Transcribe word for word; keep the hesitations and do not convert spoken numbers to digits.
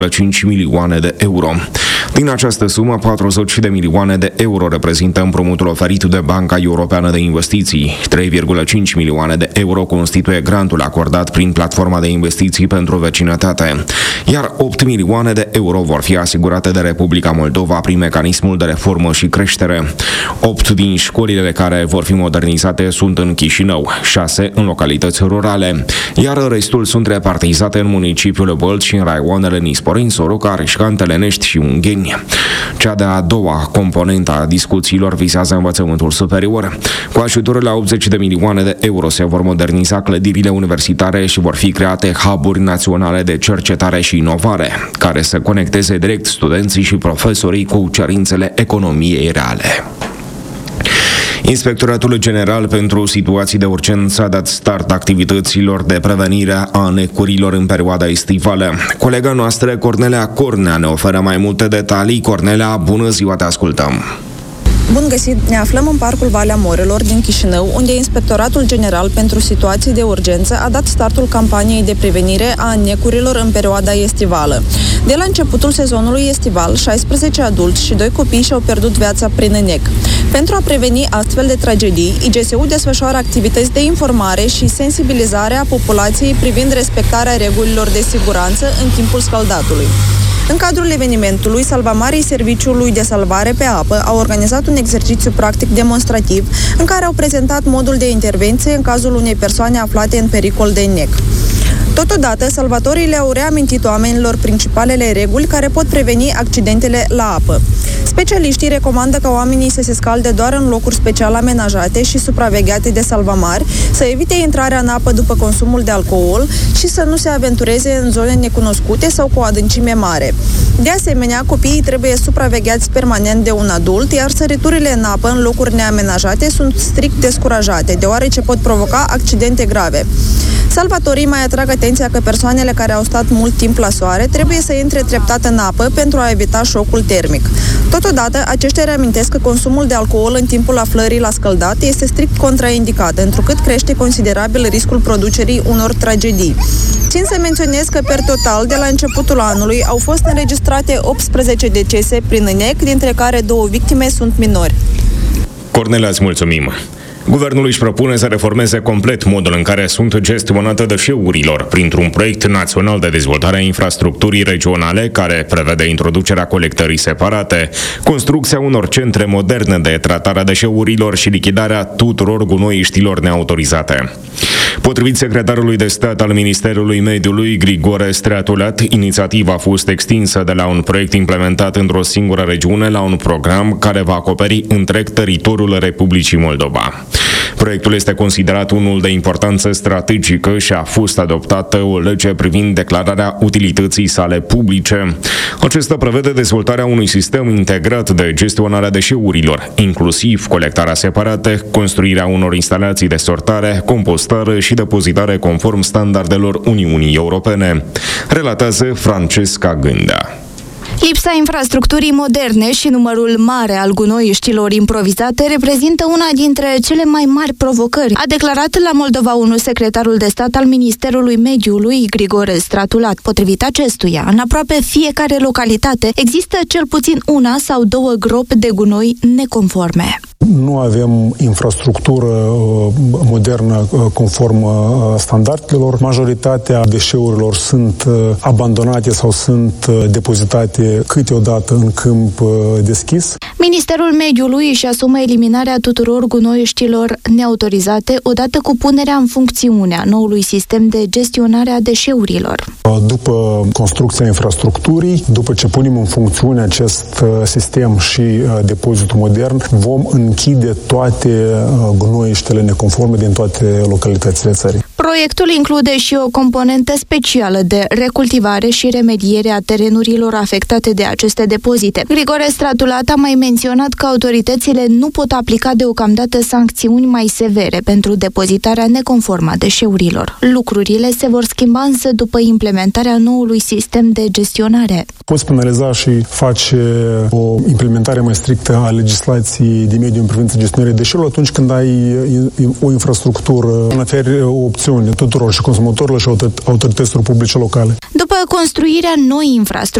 cinci milioane de euro. Din această sumă, patruzeci de milioane de euro reprezintă împrumutul oferit de Banca Europeană de Investiții. trei virgulă cinci milioane de euro constituie grantul acordat prin platforma de investiții pentru vecinătate, iar opt milioane de euro vor fi asigurate de Republica Moldova prin mecanismul de reformă și creștere. opt din școlile care vor fi modernizate sunt în Chișinău, șase în localități rurale, iar restul sunt repartizate în municipiul Bălți și în raioanele Nisporin, Soroca, Arișcan, Telenești și Ungheni. Cea de-a doua componentă a discuțiilor vizează învățământul superior. Cu ajutorul la optzeci de milioane de euro se vor moderniza clădirile universitare și vor fi create hub-uri naționale de cercetare și inovare, care să conecteze direct studenții și profesorii cu cerințele economiei reale. Inspectoratul General pentru Situații de Urgență a dat start activităților de prevenire a necurilor în perioada estivală. Colega noastră, Cornelia Cornea, ne oferă mai multe detalii. Cornelia, bună ziua, te ascultăm! Bun găsit! Ne aflăm în Parcul Valea Morilor din Chișinău, unde Inspectoratul General pentru Situații de Urgență a dat startul campaniei de prevenire a necurilor în perioada estivală. De la începutul sezonului estival, șaisprezece adulți și doi copii și-au pierdut viața prin nec. Pentru a preveni astfel de tragedii, I G S U desfășoară activități de informare și sensibilizare a populației privind respectarea regulilor de siguranță în timpul scăldatului. În cadrul evenimentului, salvamarii Serviciului de Salvare pe Apă au organizat un exercițiu practic demonstrativ în care au prezentat modul de intervenție în cazul unei persoane aflate în pericol de nec. Totodată, salvatorii le-au reamintit oamenilor principalele reguli care pot preveni accidentele la apă. Specialiștii recomandă ca oamenii să se scalde doar în locuri special amenajate și supravegheate de salvamari, să evite intrarea în apă după consumul de alcool și să nu se aventureze în zone necunoscute sau cu o adâncime mare. De asemenea, copiii trebuie supravegheați permanent de un adult, iar săriturile în apă în locuri neamenajate sunt strict descurajate, deoarece pot provoca accidente grave. Salvatorii mai atrag atenția că persoanele care au stat mult timp la soare trebuie să intre treptat în apă pentru a evita șocul termic. Totodată, aceștia reamintesc că consumul de alcool în timpul aflării la scăldat este strict contraindicat, întrucât crește considerabil riscul producerii unor tragedii. Țin să menționez că, per total, de la începutul anului au fost înregistrate optsprezece decese prin nec, dintre care două victime sunt minori. Cornelia, îți mulțumim! Guvernul își propune să reformeze complet modul în care sunt gestionate deșeurilor printr-un proiect național de dezvoltare a infrastructurii regionale care prevede introducerea colectării separate, construcția unor centre moderne de tratare a deșeurilor și lichidarea tuturor gunoiștilor neautorizate. Potrivit secretarului de stat al Ministerului Mediului, Grigore Streatulat, inițiativa a fost extinsă de la un proiect implementat într-o singură regiune la un program care va acoperi întreg teritoriul Republicii Moldova. Proiectul este considerat unul de importanță strategică și a fost adoptată o lege privind declararea utilității sale publice. Acesta prevede dezvoltarea unui sistem integrat de gestionare a deșeurilor, inclusiv colectarea separată, construirea unor instalații de sortare, compostare și depozitare conform standardelor Uniunii Europene, relatează Francesca Gândea. Lipsa infrastructurii moderne și numărul mare al gunoiștilor improvizate reprezintă una dintre cele mai mari provocări, a declarat la Moldova unu secretarul de stat al Ministerului Mediului, Grigore Stratulat. Potrivit acestuia, în aproape fiecare localitate există cel puțin una sau două gropi de gunoi neconforme. Nu avem infrastructură modernă conform standardelor. Majoritatea deșeurilor sunt abandonate sau sunt depozitate câteodată în câmp deschis. Ministerul Mediului își asumă eliminarea tuturor gunoiștilor neautorizate odată cu punerea în funcțiune a noului sistem de gestionare a deșeurilor. După construcția infrastructurii, după ce punem în funcțiune acest sistem și depozitul modern, vom închide toate gunoiștele neconforme din toate localitățile țării. Proiectul include și o componentă specială de recultivare și remediere a terenurilor afectate de aceste depozite. Grigore Stratulat a mai menționat că autoritățile nu pot aplica deocamdată sancțiuni mai severe pentru depozitarea neconformă a deșeurilor. Lucrurile se vor schimba însă după implementarea noului sistem de gestionare. Poți penaliza și face o implementare mai strictă a legislației de mediu în privința gestionării deșeurilor atunci când ai o infrastructură, oferi opțiuni tuturor și consumatorilor și autorităților publice locale. După construirea noi infrastructuri